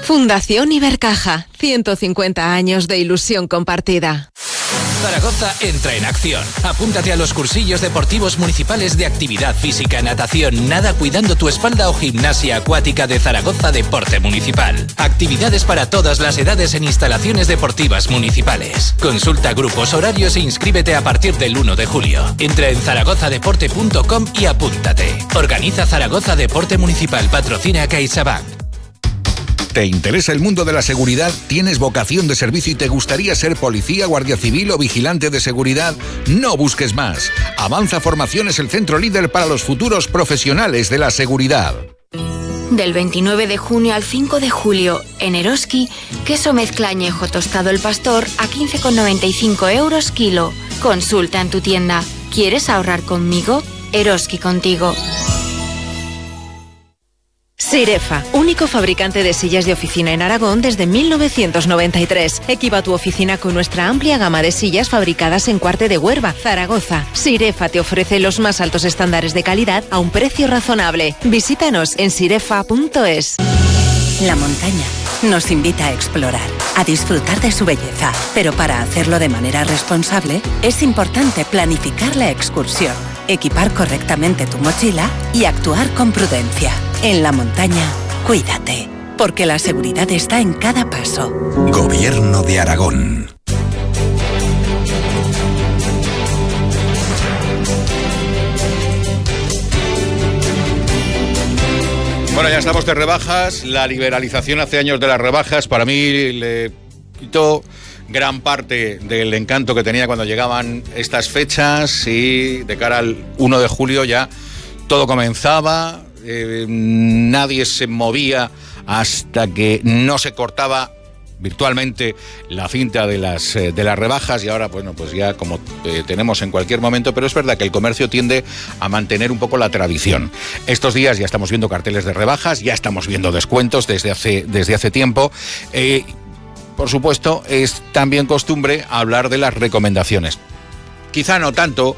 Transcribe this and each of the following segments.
Fundación Ibercaja, 150 años de ilusión compartida. Zaragoza entra en acción. Apúntate a los cursillos deportivos municipales de actividad física, natación, nada cuidando tu espalda o gimnasia acuática de Zaragoza Deporte Municipal. Actividades para todas las edades en instalaciones deportivas municipales. Consulta grupos, horarios e inscríbete a partir del 1 de julio. Entra en zaragozadeporte.com y apúntate. Organiza Zaragoza Deporte Municipal, patrocina CaixaBank. ¿Te interesa el mundo de la seguridad? ¿Tienes vocación de servicio y te gustaría ser policía, guardia civil o vigilante de seguridad? No busques más. Avanza Formación es el centro líder para los futuros profesionales de la seguridad. Del 29 de junio al 5 de julio, en Eroski, queso mezcla añejo tostado El Pastor a 15,95 € kilo. Consulta en tu tienda. ¿Quieres ahorrar conmigo? Eroski contigo. Sirefa, único fabricante de sillas de oficina en Aragón desde 1993. Equipa tu oficina con nuestra amplia gama de sillas fabricadas en Cuarte de Huerva, Zaragoza. Sirefa te ofrece los más altos estándares de calidad a un precio razonable. Visítanos en sirefa.es. La montaña nos invita a explorar, a disfrutar de su belleza, pero para hacerlo de manera responsable es importante planificar la excursión, equipar correctamente tu mochila y actuar con prudencia. En la montaña, cuídate, porque la seguridad está en cada paso. Gobierno de Aragón. Bueno, ya estamos de rebajas. La liberalización hace años de las rebajas, para mí le quitó gran parte del encanto que tenía cuando llegaban estas fechas, y de cara al 1 de julio ya todo comenzaba, nadie se movía hasta que no se cortaba virtualmente la cinta de las rebajas, y ahora bueno, pues ya como tenemos en cualquier momento, pero es verdad que el comercio tiende a mantener un poco la tradición. Estos días ya estamos viendo carteles de rebajas, ya estamos viendo descuentos desde hace tiempo. Por supuesto, es también costumbre hablar de las recomendaciones. Quizá no tanto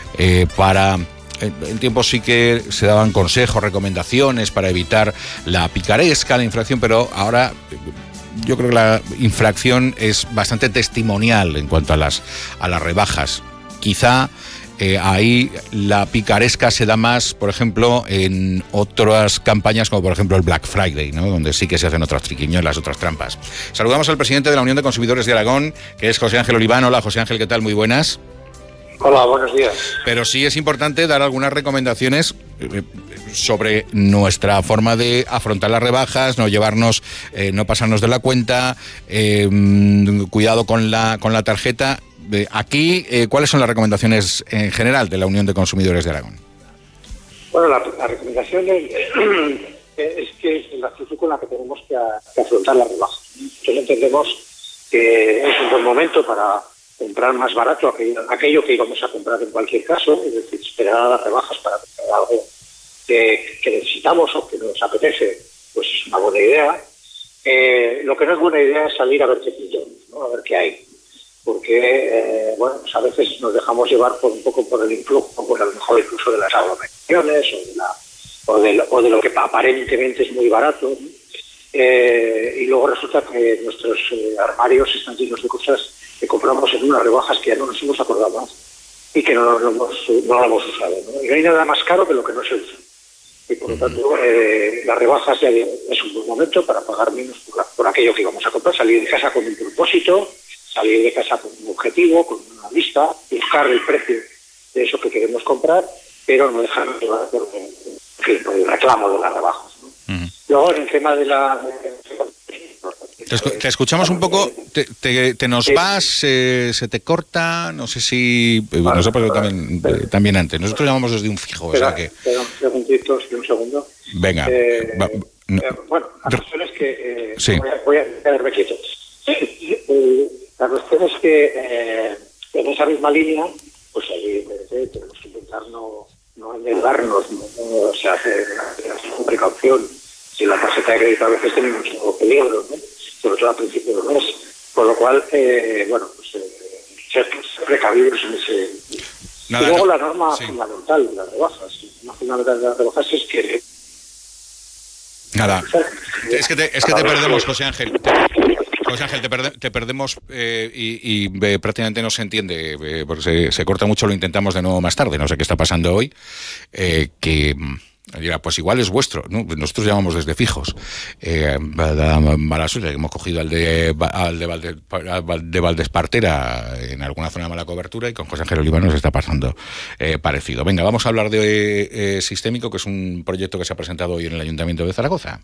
en tiempos sí que se daban consejos, recomendaciones para evitar la picaresca, la infracción, pero ahora yo creo que la infracción es bastante testimonial en cuanto a las rebajas. Quizá ahí la picaresca se da más, por ejemplo, en otras campañas como por ejemplo el Black Friday, ¿no? Donde sí que se hacen otras triquiñuelas, otras trampas. Saludamos al presidente de la Unión de Consumidores de Aragón, que es José Ángel Oliván. Hola, José Ángel, ¿qué tal? Muy buenas. Hola, buenos días. Pero sí es importante dar algunas recomendaciones sobre nuestra forma de afrontar las rebajas, no llevarnos, no pasarnos de la cuenta, cuidado con la tarjeta. Aquí, ¿cuáles son las recomendaciones en general de la Unión de Consumidores de Aragón? Bueno, la recomendación es que la actitud con la que tenemos que afrontar las rebajas. Nosotros entendemos que es un buen momento para comprar más barato aquello que íbamos a comprar en cualquier caso, es decir, esperar a las rebajas para comprar algo que necesitamos o que nos apetece, pues es una buena idea. Lo que no es buena idea es salir a ver qué pillamos, ¿no? A ver qué hay. Porque, bueno, pues a veces nos dejamos llevar un poco por el influjo, pues a lo mejor incluso de las aglomeraciones o de lo que aparentemente es muy barato, ¿no? Y luego resulta que nuestros armarios están llenos de cosas que compramos en unas rebajas que ya no nos hemos acordado más y que no lo hemos usado, ¿no? Y no hay nada más caro que lo que no se usa. Y por lo tanto, las rebajas ya es un buen momento para pagar menos por aquello que íbamos a comprar, salir de casa con un propósito, salir de casa con un objetivo, con una lista, buscar el precio de eso que queremos comprar, pero no dejarnos llevar por el reclamo de las rebajas, ¿no? Luego, en el tema de la... Te escuchamos un poco, te nos vas, se te corta, no sé si... Bueno, nos ha pasado también antes. Nosotros llamamos desde un fijo, espera, o sea que... Espera un segundo. Venga. Bueno, la cuestión es que... sí. Voy a quedarme quieto. La cuestión es que en esa misma línea, pues ahí tenemos que intentar no endeudarnos, o sea, hacer con precaución. Si la tarjeta de crédito a veces tiene mucho peligro, ¿no? Sobre todo al principio del mes, por lo cual, bueno, pues ser precavidos en ese... Nada, y luego no. la norma Sí. fundamental de las rebajas. La norma fundamental de las rebajas es que... Nada. Es que te perdemos, José Ángel. José Ángel, te perdemos y prácticamente no se entiende, porque se corta mucho. Lo intentamos de nuevo más tarde. No sé qué está pasando hoy. Que dirá, pues igual es vuestro, ¿no? Nosotros llamamos desde fijos. Mala suerte, hemos cogido al de Valdespartera en alguna zona de mala cobertura, y con José Ángel Oliva nos está pasando parecido. Venga, vamos a hablar de Sistémico, que es un proyecto que se ha presentado hoy en el Ayuntamiento de Zaragoza.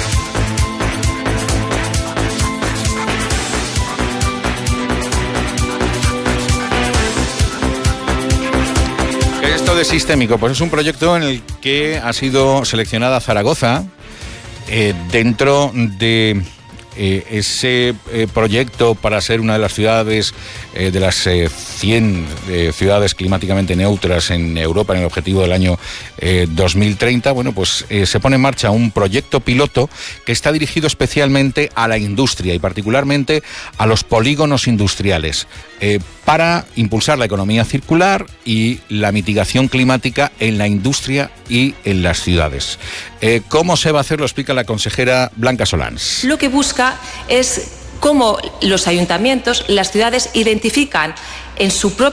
Esto de Sistémico, pues es un proyecto en el que ha sido seleccionada Zaragoza dentro de ese proyecto para ser una de las ciudades, de las 100 ciudades climáticamente neutras en Europa en el objetivo del año 2030. Bueno, pues se pone en marcha un proyecto piloto que está dirigido especialmente a la industria y particularmente a los polígonos industriales, para impulsar la economía circular y la mitigación climática en la industria y en las ciudades. ¿Cómo se va a hacer? Lo explica la consejera Blanca Solans. Lo que busca es cómo los ayuntamientos, las ciudades, identifican en su propio